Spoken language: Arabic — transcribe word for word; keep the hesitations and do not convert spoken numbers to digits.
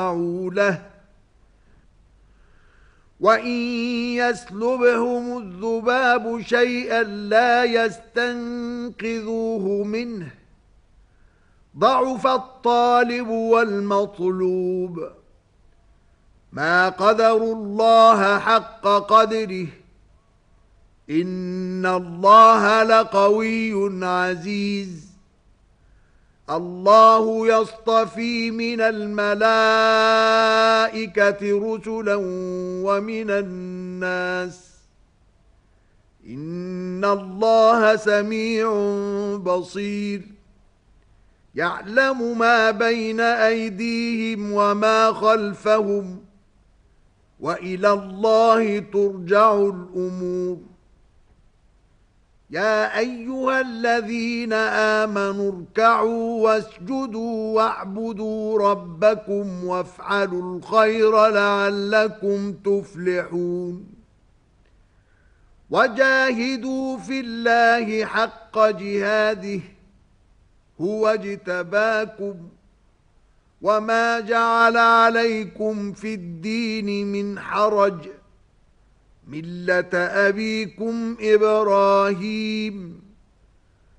له وَإِن يَسْلُبْهُمُ الذُّبَابُ شَيْئًا لَّا يَسْتَنقِذُوهُ مِنْهُ ضَعُفَ الطَّالِبُ وَالْمَطْلُوبُ مَا قَدَرُوا اللَّهَ حَقَّ قَدْرِهِ إِنَّ اللَّهَ لَقَوِيٌّ عَزِيزٌ الله يصطفي من الملائكة رسلا ومن الناس إن الله سميع بصير يعلم ما بين أيديهم وما خلفهم وإلى الله ترجع الأمور يا أيها الذين آمنوا اركعوا واسجدوا واعبدوا ربكم وافعلوا الخير لعلكم تفلحون وجاهدوا في الله حق جهاده هو اجتباكم وما جعل عليكم في الدين من حرج مِلَّةَ أَبِيكُمْ إِبْرَاهِيمَ